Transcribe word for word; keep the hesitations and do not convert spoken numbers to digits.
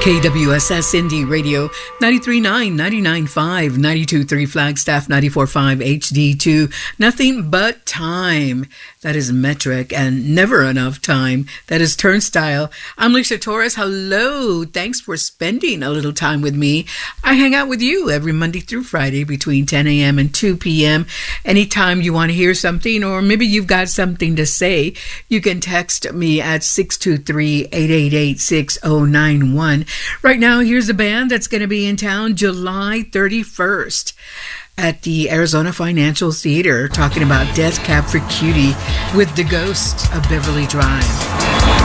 K W S S Indie Radio, ninety-three point nine, ninety-nine point five, ninety-two point three Flagstaff, ninety-four point five H D two. Nothing but time. That is metric, and never enough time. That is Turnstile. I'm Lisa Torres. Hello. Thanks for spending a little time with me. I hang out with you every Monday through Friday between ten a.m. and two p.m. Anytime you want to hear something, or maybe you've got something to say, you can text me at six two three, eight eight eight, six oh nine one. Right now, here's a band that's going to be in town July thirty-first at the Arizona Financial Theater, talking about Death Cab for Cutie with the Ghost of Beverly Drive.